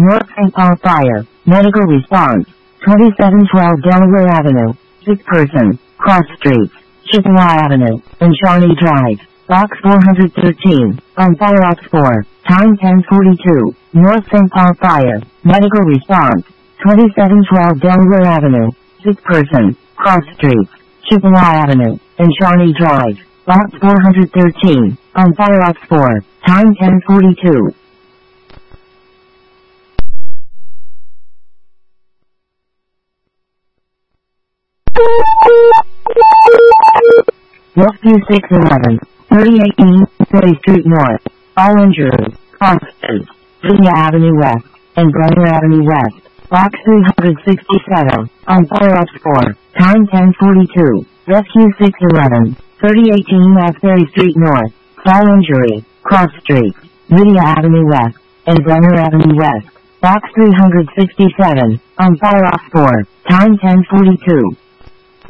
North St. Paul Fire. Medical response. 2712 Delaware Avenue. Sick person. Cross streets. Chippewa Avenue. And Shawnee Drive. Box 413. On fire Ops 4. Time 10:42. North St. Paul Fire. Medical response. 2712 Delaware Avenue. Sick person. Cross streets. Chippewa Avenue. And Shawnee Drive. Box 413. On fire Ops 4. Time 10:42. Rescue 611. 38E, City Street North. All injuries. Constance. Virginia Avenue West. And Brenner Avenue West. Box 367. On fire Ops 4. Time 10:42. Rescue 611. 3018 West Ferry Street North. All injury. Cross Street. Virginia Avenue West. And Brenner Avenue West. Box 367. On fire Ops 4. Time 10:42.